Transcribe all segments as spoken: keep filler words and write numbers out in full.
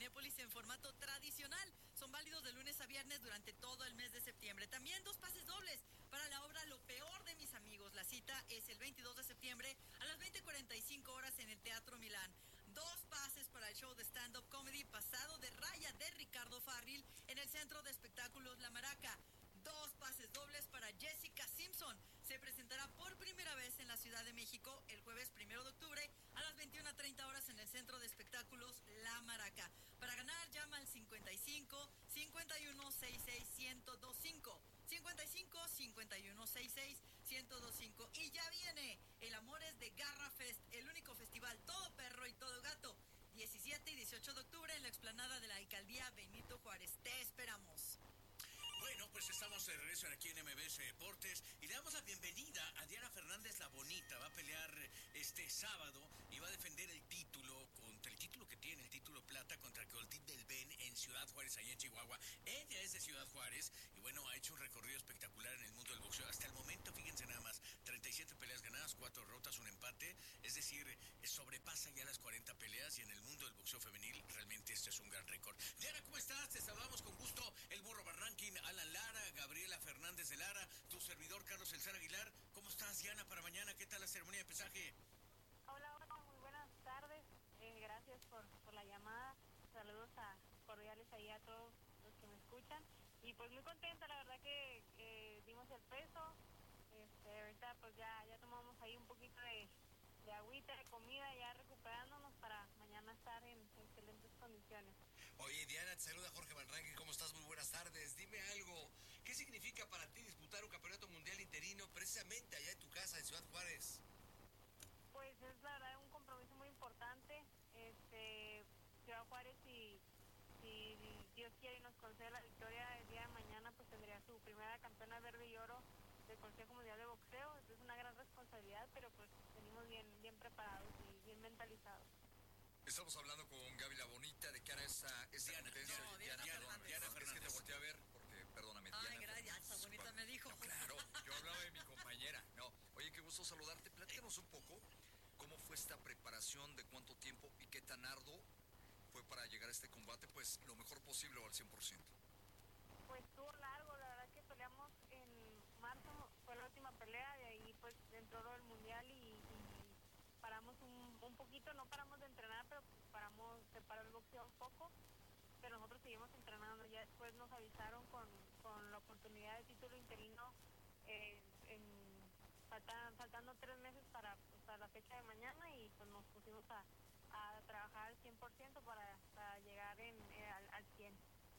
Cinépolis en formato tradicional. Son válidos de lunes a viernes durante todo el mes de septiembre. También dos pases dobles para la obra Lo Peor de Mis Amigos. La cita es el veintidós de septiembre a las veinte cuarenta y cinco horas en el Teatro Milán. Dos pases para el show de stand-up comedy Pasado de Raya de Ricardo Farril en el Centro de Espectáculos La Maraca. Dos pases dobles para Jessica Simpson. Se presentará por primera vez en la Ciudad de México el jueves primero de octubre a las veintiuna treinta horas en el Centro de Espectáculos La Maraca. Para ganar, llama al cincuenta y cinco, cincuenta y uno, sesenta y seis, ciento veinticinco. cincuenta y cinco, cincuenta y uno, sesenta y seis, ciento veinticinco. Y ya viene el Amores de Garra Fest, el único festival todo perro y todo gato. diecisiete y dieciocho de octubre en la explanada de la Alcaldía Benito Juárez. Te esperamos. Bueno, pues estamos de regreso aquí en M B S Deportes y le damos la bienvenida a Diana Fernández La Bonita. Va a pelear este sábado y va a defender el título, contra el título que tiene, el título plata contra Coltín del Ben en Ciudad Juárez, allá en Chihuahua. Ella es de Ciudad Juárez y bueno, ha hecho un recorrido espectacular en el mundo del boxeo. Hasta el momento, fíjense nada más, treinta y siete peleas ganadas, cuatro derrotas, un empate. Es decir, sobrepasa ya las cuarenta peleas y en el mundo del boxeo femenil realmente este es un gran récord. Diana, ¿cómo estás? Te saludamos con gusto. El Burro Barranquín, Alan Lara, Gabriela Fernández de Lara, tu servidor Carlos Elzar Aguilar. ¿Cómo estás, Diana, para mañana? ¿Qué tal la ceremonia de pesaje? Hola, hola, muy buenas tardes. Eh, gracias por, por la llamada. Saludos a, cordiales ahí a todos los que me escuchan. Y pues muy contenta, la verdad que eh, dimos el peso. Este, ahorita pues ya, ya tomamos ahí un poquito de, de agüita, de comida, ya recuperándonos para mañana estar en excelentes condiciones. Oye, Diana, te saluda Jorge Van Rankin, ¿cómo estás? Muy buenas tardes. Dime algo, ¿qué significa para ti disputar un campeonato mundial interino precisamente allá en tu casa en Ciudad Juárez? Pues es la verdad un compromiso muy importante. Este, Ciudad Juárez, si, si Dios quiere y nos concede la victoria el día de mañana, pues tendría su primera campeona verde y oro del Consejo Mundial de Boxeo. Es una gran responsabilidad, pero pues venimos bien, bien preparados y bien mentalizados. Estamos hablando con Gaby La Bonita de cara a esa, esa Diana, competencia. no, Diana, Diana, Fernández. Diana Fernández. Es que te volteé a ver porque, perdóname. Ay, Diana gracias, Fernández. esa bonita me dijo. No, claro, yo hablaba de mi compañera. No, oye, qué gusto saludarte. Platícanos un poco cómo fue esta preparación, de cuánto tiempo y qué tan arduo fue para llegar a este combate, pues lo mejor posible o al cien por ciento. Pues estuvo largo, la verdad que peleamos en marzo, fue la última pelea, de ahí pues entró el mundial y, y paramos un, un poquito, no paramos de entrenar, pero paramos, se paró el boxeo un poco, pero nosotros seguimos entrenando. Ya después nos avisaron con, con la oportunidad de título interino, eh, en, faltan, faltando tres meses para, pues, para la fecha de mañana, y pues nos pusimos a, a trabajar al cien por ciento para, para llegar en, eh, al, al cien.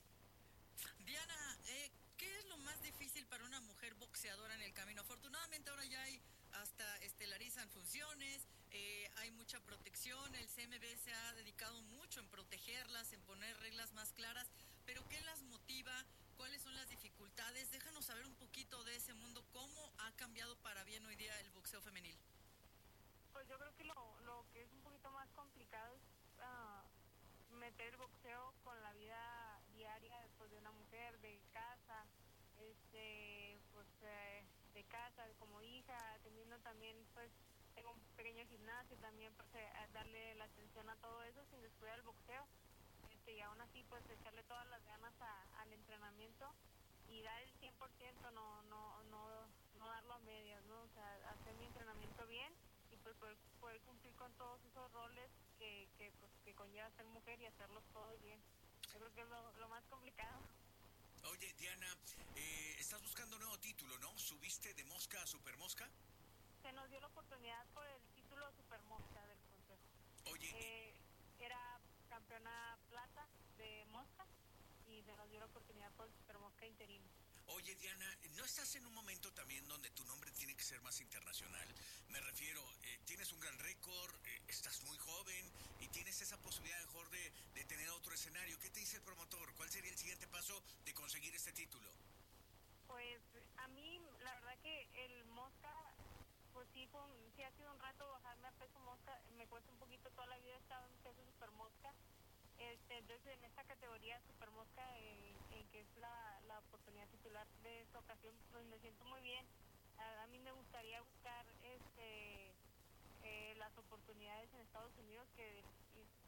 Diana, eh, ¿qué es lo más difícil para una mujer boxeadora en el camino? Afortunadamente ahora ya hay hasta estelarizan funciones, eh, hay mucha protección, el C M B se ha dedicado mucho en protegerlas, en poner reglas más claras, pero ¿qué las motiva? ¿Cuáles son las dificultades? Déjanos saber un poquito de ese mundo, cómo ha cambiado para bien hoy día el boxeo femenil. Pues yo creo que lo, lo que es un poquito más complicado es uh, meter el boxeo con la vida diaria pues, de una mujer, de casa, este, pues eh, de casa, como hija, teniendo también, pues, tengo un pequeño gimnasio también, pues eh, darle la atención a todo eso sin descuidar el boxeo, este, y aún así, pues echarle todas las ganas a, al entrenamiento y dar el cien por ciento, no, no, no, no darlo a medias, ¿no? O sea, hacer mi entrenamiento bien y pues poder, poder cumplir con todos esos roles que, que, pues, que conlleva ser mujer y hacerlos todos bien. Yo creo que es lo, lo más complicado. Oye, Diana, eh, estás buscando un nuevo título, ¿no? ¿Subiste de mosca a super mosca? Se nos dio la oportunidad por el título Super Mosca del Consejo. Oye, Eh, era campeona plata de mosca y se nos dio la oportunidad por el Super Mosca interino. Oye, Diana, ¿no estás en un momento también donde tu nombre tiene que ser más internacional? Me refiero, eh, tienes un gran récord, eh, estás muy joven y tienes esa posibilidad mejor de, de tener otro escenario. ¿Qué te dice el promotor? ¿Cuál sería el siguiente paso de conseguir este título? Pues a mí, la verdad que el mosca, pues sí, fue un, sí ha sido un rato bajarme a peso mosca. Me cuesta un poquito, toda la vida he estado en peso super mosca. Este, entonces en esta categoría super mosca, eh, eh, que es la, la oportunidad titular de esta ocasión, pues me siento muy bien. A, a mí me gustaría buscar este eh, las oportunidades en Estados Unidos, que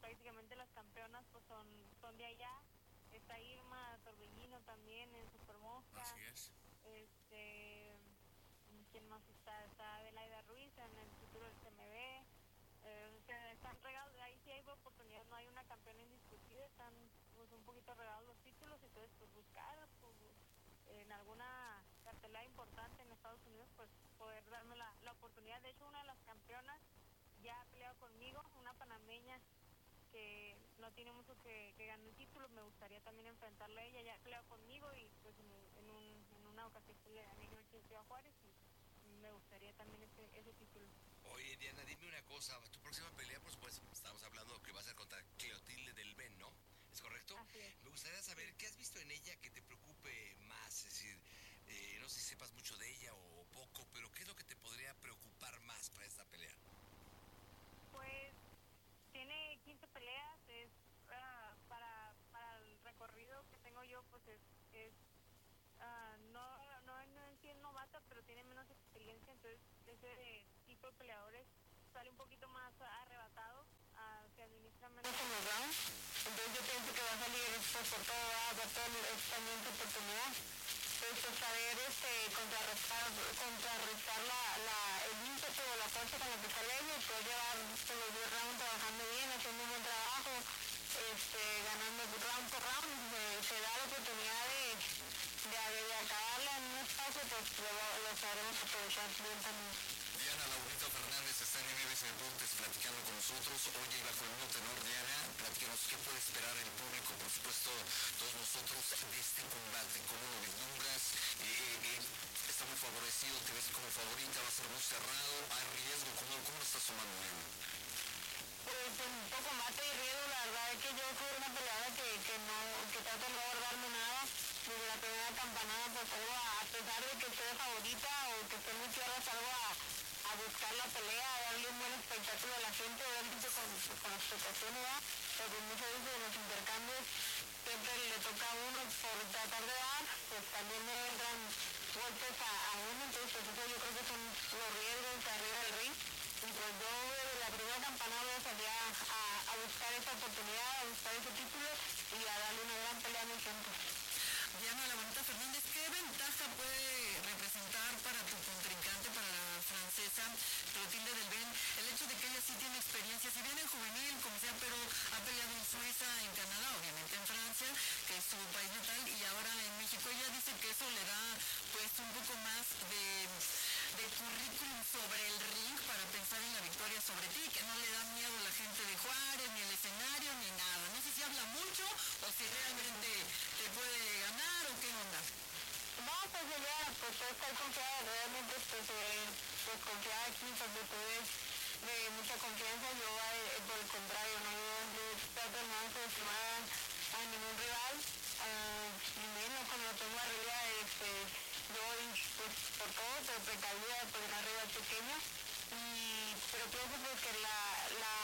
prácticamente las campeonas pues son, son de allá. Está Irma Torbellino también en Supermosca. Así es. Este, ¿quién más está? Está Adelaida Ruiz en el título del C M B. Eh, o sea, están regados, ahí sí hay oportunidad, no hay una campeona indiscutida, están pues un poquito regados los títulos, entonces pues buscar pues, en alguna cartelera importante en Estados Unidos, pues poder darme la, la oportunidad. De hecho, una de las campeonas ya ha peleado conmigo, una panameña que no tiene mucho que, que ganar el título, me gustaría también enfrentarla a ella, ya ha peleado conmigo y pues en, en, un, en una ocasión pues, le gané yo a Juárez y me gustaría también ese, ese título. Oye, Diana, dime una cosa. Tu próxima pelea, pues, pues, estamos hablando que va a ser contra Cleotilde del Ben, ¿no? ¿Es correcto? Así es. Me gustaría saber, ¿qué has visto en ella que te preocupe más? Es decir, eh, no sé si sepas mucho de ella o poco, pero ¿qué es lo que te podría preocupar más para esta pelea? Pues tiene quince peleas, es uh, para, para el recorrido que tengo yo, pues es, es uh, no, no, no es bien novata, pero tiene menos experiencia, entonces ese tipo de peleadores sale un poquito más arrebatado, uh, se administra menos en los rounds, entonces yo pienso que va a salir pues, por todo, va a todo también su oportunidad. Pues saber este, contrarrestar, contrarrestar la, la, el ímpetu o la fuerza con la que sale ella y poder llevar pues, los diez rounds trabajando bien, haciendo un buen trabajo, este, ganando round por round, eh, se da la oportunidad de, de, de acabarla en un espacio, pues lo, lo sabremos aprovechar bien también. Diana Laurita Fernández está en M B S Deportes platicando con nosotros. Oye, y bajo el mismo tenor, Diana, platícanos qué puede esperar el público, por supuesto, todos nosotros, de este combate. ¿Cómo lo vislumbras? Eh, eh, eh, ¿Está muy favorecido? ¿Te ves como favorita? ¿Va a ser muy cerrado? ¿Hay riesgo? ¿Cómo, cómo lo estás tomando, Diana? Pues un poco mate y riesgo, la verdad es que yo soy una peleadora que, que no, que trato de no guardarme nada. Desde la primera campanada pues salgo a, a pesar de que esté favorita o que esté muy claro, salgo a, a buscar la pelea, a darle un buen espectáculo a la gente, obviamente con, con expectaciones, ¿verdad? Porque muchas veces en los intercambios siempre le toca a uno por tratar de dar, pues también me entran golpes a, a uno, entonces pues eso yo creo que son los riesgos de arriba del ring. Y pues yo desde la primera campanada voy a salir a, a, a buscar esa oportunidad, a buscar ese título y a darle una gran pelea a mi gente. Diana La Bonita Fernández, ¿qué ventaja puede representar para tu contrincante, para la francesa Clotilde del Ben, el hecho de que ella sí tiene experiencia, si bien en juvenil, como sea, pero ha peleado en Suiza, en Canadá, obviamente en Francia, que es su país natal, y ahora en México? Ella dice que eso le da pues un poco más de, de currículum sobre el ring para pensar en la victoria sobre ti, que no le da miedo a la gente de Juárez, ni el escenario, ni nada. No sé si habla mucho o si realmente te puede ganar o qué onda. No, pues ella, pues puede estar confiada, realmente pues, eh, pues confiada aquí, porque tú ves de mucha confianza, yo eh, por el contrario, no yo, yo trato de no subestimar a ningún rival, uh, ni menos cuando lo tengo arriba, este, yo voy pues, por todo, por precavida, por una rival pequeña, y, pero pienso pues que la, la,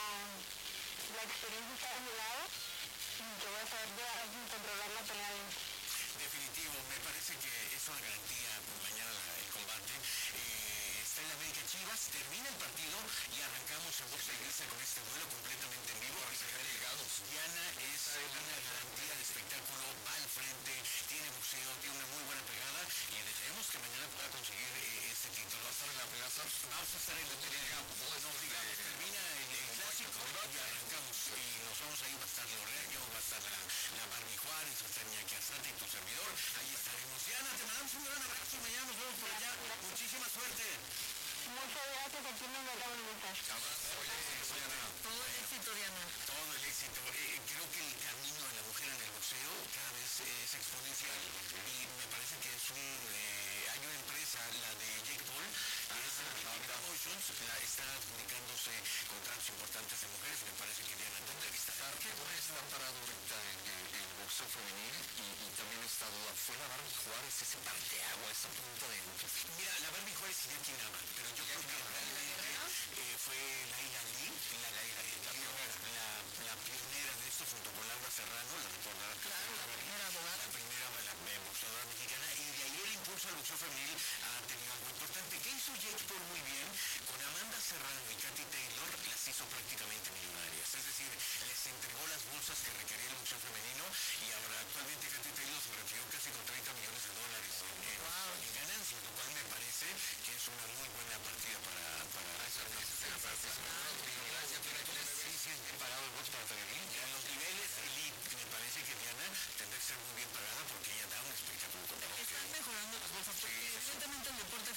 la experiencia está a mi lado, y yo voy a saber de controlar la pelea bien. Definitivo, me parece que es una garantía mañana la- el combate. Eh, está en la América Chivas, termina el partido y arrancamos en Box Iglesia con este duelo completamente en vivo. Diana es una garantía de espectáculo, va al frente, tiene boxeo, tiene una muy buena pegada y deseamos que mañana pueda conseguir eh, este título. ¿Va a estar en la pelea? Vamos a estar en la pelea. Nos digamos, termina el, el clásico y arrancamos. Y nos vamos ahí, va a estar Leo Reño, va a estar la, la Barbie Juárez, va a estar Iñaki Arzate y tu servidor. Ahí estaremos. Diana, te mandamos un gran abrazo y mañana nos vemos por allá. Muchísima suerte. Muchas gracias, aquí nos vemos en el Todo el éxito, Diana. Todo el éxito. Eh, creo que el camino de la mujer en el boxeo cada vez es exponencial y me parece que es un... Eh, hay una empresa, la de Jake Paul, que es American Promotions, la está adjudicándose contratos importantes de mujeres. Me parece que Diana te entrevistará. ¿Qué bueno está parado ahorita en el boxeo femenil y, y también está duda? ¿Fue la Barbie Juárez ese parteagua, esa punta de... Mira, la Barbie Juárez y Jackie Nava, pero yo creo que realmente eh, fue Laila Lee, la, la, la, la, la pionera de esto junto con Laura Serrano, la recordarán. Claro, la primera abogada. La primera la, la boxeadora mexicana, y de ahí el impulso al boxeo femenil ha tenido algo importante. ¿Qué hizo Jake Paul muy bien? Con Amanda Serrano y Katy Taylor las hizo hizo prácticamente millonarias. Es decir, les entregó las bolsas que requería el boxeo femenino y ahora actualmente Katy Taylor se retiró casi con treinta millones de dólares en, en, en ganancias, lo cual me parece que es una muy buena partida para... para esa tercera partida. Gracias, pero sí, sí, es bien pagado el box para Televín. Ya en los